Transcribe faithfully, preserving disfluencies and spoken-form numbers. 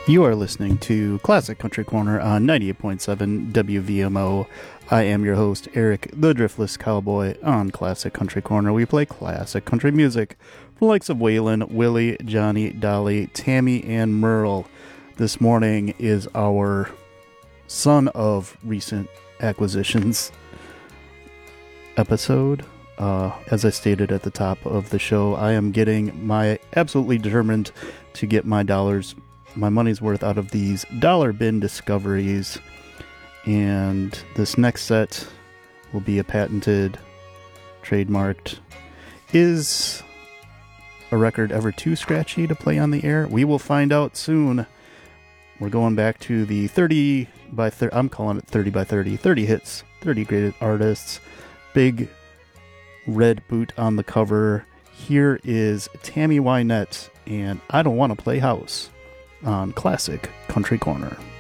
You are listening to Classic Country Corner on ninety-eight point seven W V M O. I am your host, Eric, the Driftless Cowboy. On Classic Country Corner, we play classic country music from the likes of Waylon, Willie, Johnny, Dolly, Tammy, and Merle. This morning is our son of recent acquisitions episode. Uh, as I stated at the top of the show, I am getting my absolutely determined to get my dollars my money's worth out of these dollar bin discoveries, and this next set will be a patented, trademarked. Is a record ever too scratchy to play on the air? We will find out soon. We're going back to the thirty by thirty, I'm calling it thirty by thirty, thirty hits, thirty great artists, big red boot on the cover. Here is Tammy Wynette and I Don't Want to Play House on Classic Country Corner.